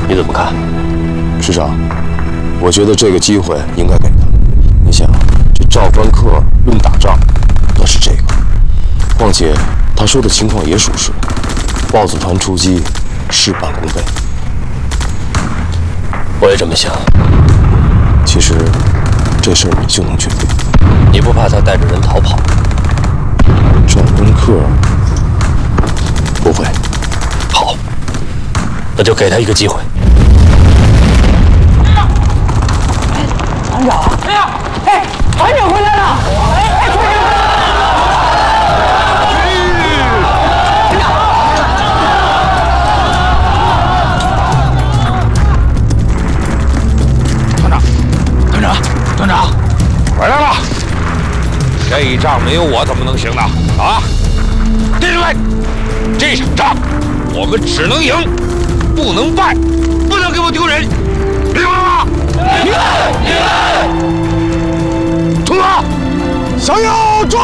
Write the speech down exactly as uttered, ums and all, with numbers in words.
你怎么看？ 师长，我觉得这个机会应该给他。你想，这赵关客论打仗，那是这个。况且他说的情况也属实，豹子团出击，事半功倍。 我也这么想。 其实这事儿你就能决定。 你不怕他带着人逃跑？ 赵关客不会。 好，那就给他一个机会。 团长，哎呀，哎，团长回来了！哎，团长！ 团长，团长，团长，回来了！这一仗没有我怎么能行呢？啊，弟兄们，这场仗我们只能赢，不能败，不能给我丢人，明白吗？明白，明白。冲啊！向右！